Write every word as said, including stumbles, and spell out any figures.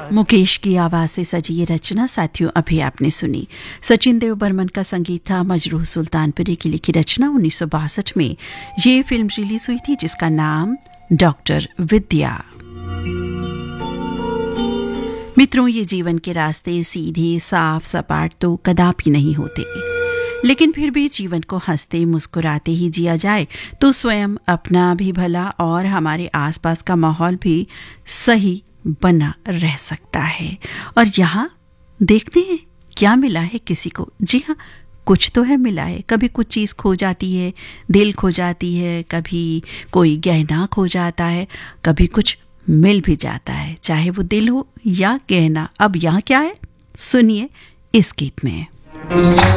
मुकेश की आवाज से सजी ये रचना साथियों अभी आपने सुनी। सचिन देव बर्मन का संगीत था। मजरूह सुल्तानपुरी की लिखी रचना उन्नीस सौ बासठ में ये फिल्म रिलीज हुई थी जिसका नाम डॉक्टर विद्या। मित्रों, ये जीवन के रास्ते सीधे साफ सपाट तो कदापि नहीं होते, लेकिन फिर भी जीवन को हंसते मुस्कुराते ही जिया जाए तो स्वयं अपना भी भला और हमारे आसपास का माहौल भी सही बना रह सकता है। और यहाँ देखते हैं क्या मिला है किसी को। जी हाँ, कुछ तो है मिला है। कभी कुछ चीज़ खो जाती है, दिल खो जाती है, कभी कोई गहना खो जाता है, कभी कुछ मिल भी जाता है, चाहे वो दिल हो या गहना। अब यहाँ क्या है, सुनिए इस गीत में।